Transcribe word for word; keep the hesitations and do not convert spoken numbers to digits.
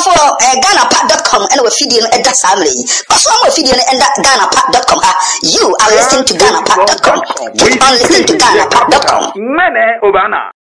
for ghana pat dot com and we feed you at that family. But so I'm feeding and ghana pat dot com. You are listening to ghana pat dot com. Keep on listening to ghana pat dot com. Mene Obana.